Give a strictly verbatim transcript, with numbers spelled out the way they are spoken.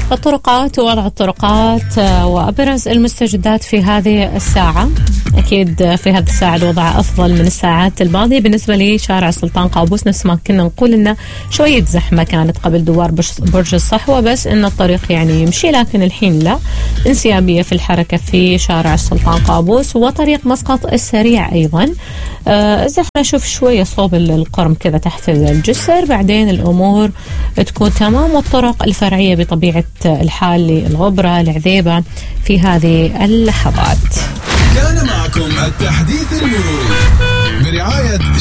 الطرقات ووضع الطرقات وأبرز المستجدات في هذه الساعة. أكيد في هذه الساعة الوضع أفضل من الساعات الماضية. بالنسبة لي شارع السلطان قابوس نفس ما كنا نقول إنه شوية زحمة كانت قبل دوار برج الصحوة، بس إن الطريق يعني يمشي، لكن الحين لا، انسيابية في الحركة في شارع السلطان قابوس وطريق مسقط السريع أيضا. آه الزحمة نشوف شوية صوب القرم كذا تحت الجسر، بعدين الأمور تكون تمام. والطرق الفرعية بطبيعة الحال للغبرة العذيبة في هذه اللحظات. كان معكم التحديث المروري برعاية